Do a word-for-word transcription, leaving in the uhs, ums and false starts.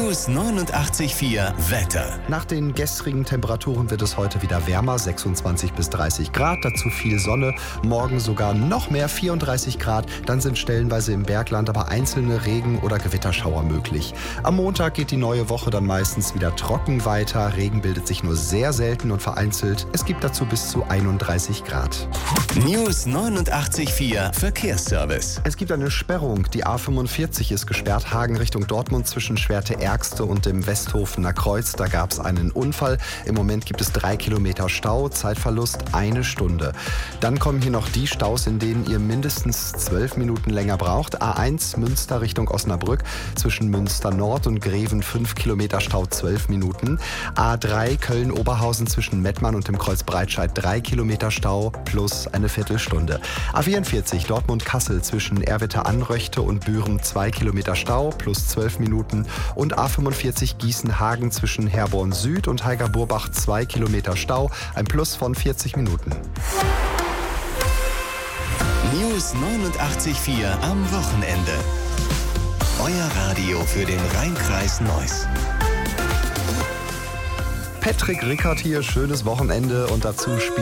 News neunundachtzig Komma vier Wetter. Nach den gestrigen Temperaturen wird es heute wieder wärmer, sechsundzwanzig bis dreißig Grad, dazu viel Sonne, morgen sogar noch mehr, vierunddreißig Grad, dann sind stellenweise im Bergland aber einzelne Regen- oder Gewitterschauer möglich. Am Montag geht die neue Woche dann meistens wieder trocken weiter, Regen bildet sich nur sehr selten und vereinzelt, es gibt dazu bis zu einunddreißig Grad. News neunundachtzig Komma vier Verkehrsservice. Es gibt eine Sperrung, die A fünfundvierzig ist gesperrt, Hagen Richtung Dortmund zwischen Schwerte-Ergste und dem Westhofener Kreuz. Da gab es einen Unfall. Im Moment gibt es drei Kilometer Stau, Zeitverlust eine Stunde. Dann kommen hier noch die Staus, in denen ihr mindestens zwölf Minuten länger braucht. A eins Münster Richtung Osnabrück zwischen Münster Nord und Greven fünf Kilometer Stau, zwölf Minuten. A drei Köln-Oberhausen zwischen Mettmann und dem Kreuz Breitscheid drei Kilometer Stau plus eine Viertelstunde. A vierundvierzig Dortmund-Kassel zwischen Erwitter-Anröchte und Büren zwei Kilometer Stau plus zwölf Minuten und A fünfundvierzig Gießen-Hagen zwischen Herborn Süd und Heiger-Burbach zwei Kilometer Stau, ein Plus von vierzig Minuten. News neunundachtzig Komma vier am Wochenende. Euer Radio für den Rhein-Kreis Neuss. Patrick Rickert hier, schönes Wochenende und dazu spielt